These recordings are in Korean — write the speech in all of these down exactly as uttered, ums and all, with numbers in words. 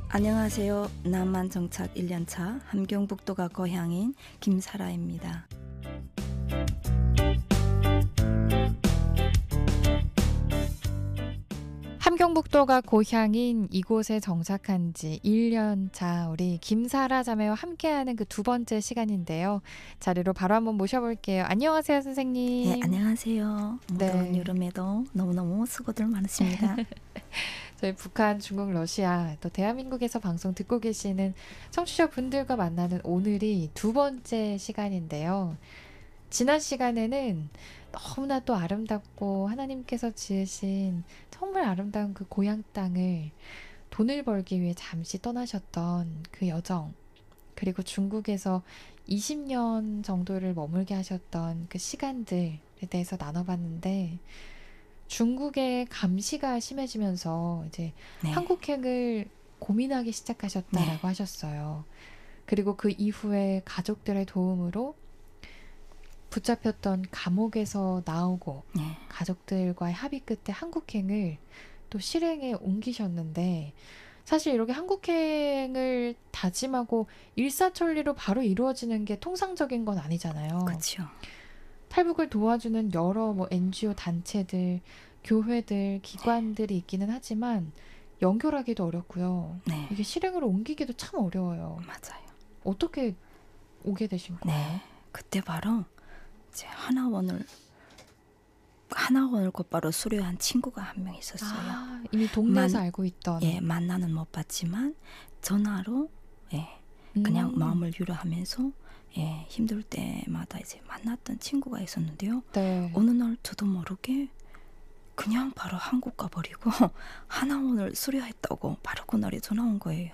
안녕하세요. 남만 정착 일 년차 함경북도가 고향인 김사라입니다. 함경북도가 고향인 이곳에 정착한 지 일 년 차 우리 김사라 자매와 함께하는 그 두 번째 시간인데요. 자리로 바로 한번 모셔볼게요. 안녕하세요, 선생님. 네, 안녕하세요. 무더운 네. 여름에도 너무너무 수고들 많으십니다. 저희 북한, 중국, 러시아, 또 대한민국에서 방송 듣고 계시는 청취자분들과 만나는 오늘이 두 번째 시간인데요. 지난 시간에는 너무나 또 아름답고 하나님께서 지으신 정말 아름다운 그 고향 땅을 돈을 벌기 위해 잠시 떠나셨던 그 여정, 그리고 중국에서 이십 년 정도를 머물게 하셨던 그 시간들에 대해서 나눠봤는데, 중국의 감시가 심해지면서 이제 네. 한국행을 고민하기 시작하셨다라고 네. 하셨어요. 그리고 그 이후에 가족들의 도움으로 붙잡혔던 감옥에서 나오고 네. 가족들과의 합의 끝에 한국행을 또 실행에 옮기셨는데, 사실 이렇게 한국행을 다짐하고 일사천리로 바로 이루어지는 게 통상적인 건 아니잖아요. 그렇죠. 탈북을 도와주는 여러 뭐 엔지오 단체들, 교회들, 기관들이 있기는 하지만 연결하기도 어렵고요. 네. 이게 실행으로 옮기기도 참 어려워요. 맞아요. 어떻게 오게 되신 거예요? 네. 그때 바로 이제 하나원을 하나원을 곧바로 수료한 친구가 한 명 있었어요. 아, 이미 동네에서 만- 알고 있던. 예, 만나는 못 봤지만 전화로 예, 그냥 음, 마음을 위로하면서 예, 힘들 때마다 이제 만났던 친구가 있었는데요. 네. 어느 날 저도 모르게 그냥 바로 한국 가버리고 하나원을 수료했다고 바로 그날에 전화 온 거예요.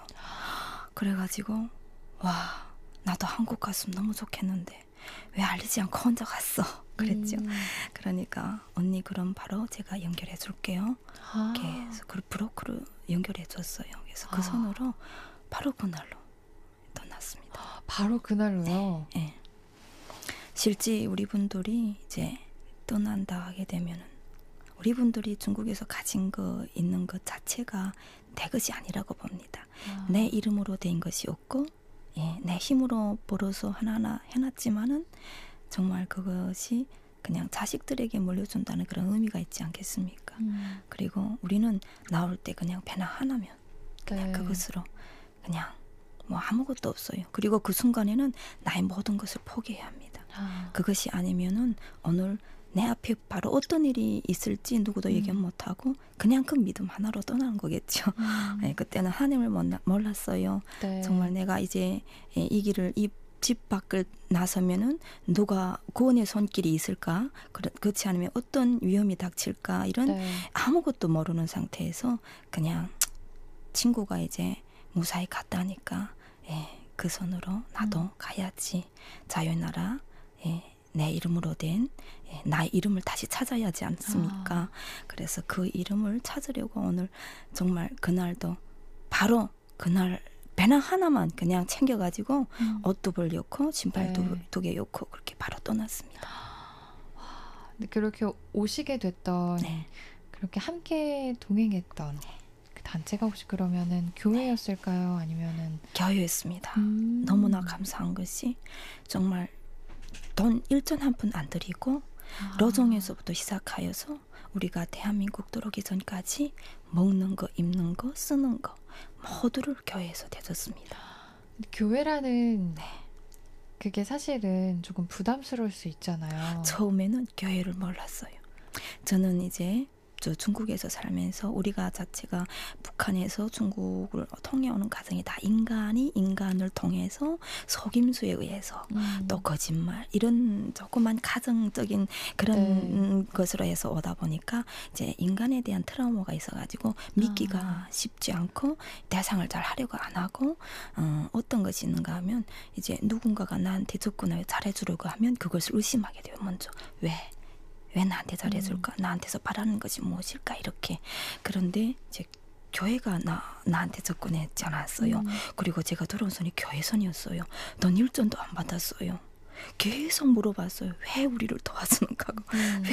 그래가지고 와, 나도 한국 갔으면 너무 좋겠는데 왜 알리지 않고 혼자 갔어? 그랬죠. 음, 그러니까 언니 그럼 바로 제가 연결해 줄게요. 아, 그래서 그 브로커를 연결해 줬어요. 그래서 그 아. 손으로 바로 그날로 떠났습니다. 바로 그날로요. 예. 실제 우리 분들이 이제 떠난다 하게 되면은 우리 분들이 중국에서 가진 거 있는 것 자체가 내 것이 아니라고 봅니다. 아, 내 이름으로 된 것이 없고 예, 내 힘으로 벌어서 하나하나 해놨지만은 정말 그것이 그냥 자식들에게 물려준다는 그런 의미가 있지 않겠습니까? 음, 그리고 우리는 나올 때 그냥 배나 하나면 그냥 네. 그것으로 그냥 뭐 아무것도 없어요. 그리고 그 순간에는 나의 모든 것을 포기해야 합니다. 아, 그것이 아니면은 오늘 내 앞에 바로 어떤 일이 있을지 누구도 음. 예견 못하고 그냥 그 믿음 하나로 떠나는 거겠죠. 음, 네, 그때는 하나님을 몰라- 몰랐어요. 네. 정말 내가 이제 예, 이 길을 이 집 밖을 나서면은 누가 구원의 손길이 있을까? 그렇- 그렇지 않으면 어떤 위험이 닥칠까? 이런 네. 아무것도 모르는 상태에서 그냥 친구가 이제 무사히 갔다니까 예, 그 손으로 나도 음. 가야지. 자유의 나라 예, 내 이름으로 된 예, 나의 이름을 다시 찾아야 하지 않습니까? 아. 그래서 그 이름을 찾으려고 오늘 정말 그날도 바로 그날 배낭 하나만 그냥 챙겨가지고 음. 옷도 벌렸고 신발 네. 두 개 놓고 그렇게 바로 떠났습니다. 근데 그렇게 오시게 됐던, 네. 그렇게 함께 동행했던 그 단체가 혹시 그러면은 교회였을까요? 아니면은 교회였습니다. 음. 너무나 감사한 것이 정말 돈 일전 한 푼 안 들이고 아. 러정에서부터 시작하여서 우리가 대한민국 들어오기 전까지 먹는 거, 입는 거, 쓰는 거 모두를 교회에서 대줬습니다. 근데 교회라는 그게 사실은 조금 부담스러울 수 있잖아요. 처음에는 교회를 몰랐어요. 저는 이제 저 중국에서 살면서 우리가 자체가 북한에서 중국을 통해오는 과정이 다 인간이 인간을 통해서 속임수에 의해서 음. 또 거짓말 이런 조그만 가정적인 그런 네. 것으로 해서 오다 보니까 이제 인간에 대한 트라우마가 있어가지고 믿기가 아. 쉽지 않고 대상을 잘 하려고 안 하고 어, 어떤 것이 있는가 하면 이제 누군가가 나한테 접근을 잘해주려고 하면 그것을 의심하게 돼요. 먼저 왜? 왜 나한테 잘해줄까? 나한테서 바라는 것이 무엇일까? 이렇게. 그런데 이제 교회가 나, 나한테 접근했지 않았어요. 음. 그리고 제가 들어온 손이 교회선이었어요. 넌 일전도 안 받았어요. 계속 물어봤어요. 왜 우리를 도와주는가? 음.